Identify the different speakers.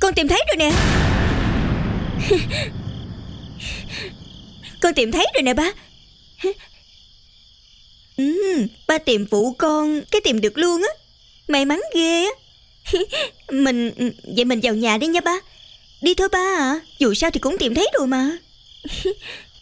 Speaker 1: Con tìm thấy rồi nè. Con tìm thấy rồi nè ba. Ba tìm phụ con, cái tìm được luôn á. May mắn ghê á. Vậy mình vào nhà đi nha ba. Đi thôi ba à, dù sao thì cũng tìm thấy rồi mà.